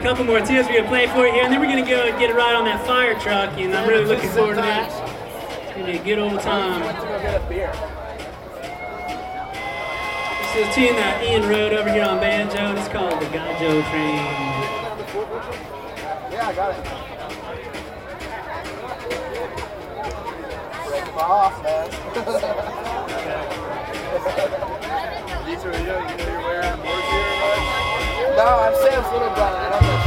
couple more tunes we're going to play for you here, and then we're going to go get a ride on that fire truck, and I'm really looking forward to that. It's going to be a good old time. This is a tune that Ian wrote over here on banjo, and it's called The Gajo Train. Yeah, I got it. Break them off, man. You're wearing boards here or what? No, I'm Sam's little brother. I don't know.